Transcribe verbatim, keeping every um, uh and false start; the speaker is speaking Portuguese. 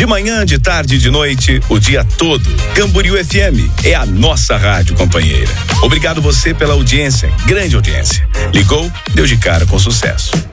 De manhã, de tarde e de noite, o dia todo. Camboriú F M é a nossa rádio companheira. Obrigado você pela audiência, grande audiência. Ligou, deu de cara com sucesso.